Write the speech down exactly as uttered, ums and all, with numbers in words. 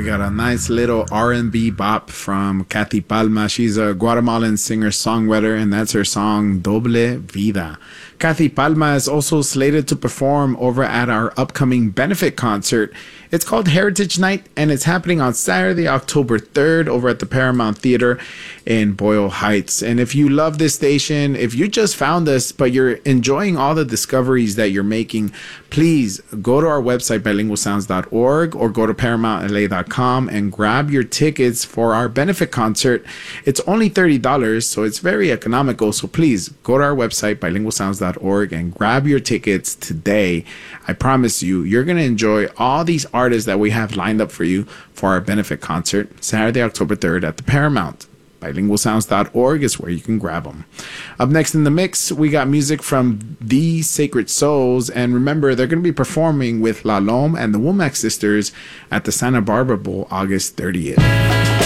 got a nice little R and B bop from Kathy Palma. She's a Guatemalan singer-songwriter, and that's her song Doble Vida. Kathy Palma is also slated to perform over at our upcoming benefit concert. It's called Heritage Night, and it's happening on Saturday, October third, over at the Paramount Theater in Boyle Heights. And if you love this station, if you just found us, but you're enjoying all the discoveries that you're making, please go to our website, bilingual sounds dot org, or go to paramount l a dot com and grab your tickets for our benefit concert. It's only thirty dollars, so it's very economical. So please go to our website, bilingual sounds dot org, and grab your tickets today. I promise you, you're going to enjoy all these artists that we have lined up for you for our benefit concert, Saturday, October third at the Paramount. bilingual sounds dot org is where you can grab them. Up next in the mix, we got music from The Sacred Souls. And remember, they're going to be performing with La Lome and the Womack Sisters at the Santa Barbara Bowl August thirtieth.